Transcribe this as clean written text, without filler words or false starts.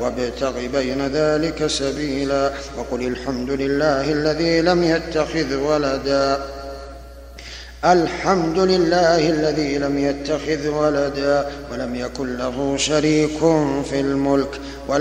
وابتغ بين ذلك سبيلا وقل الحمد لله الذي لم يتخذ ولدا الحمد لله الذي لم يتخذ ولدا ولم يكن له شريك في الملك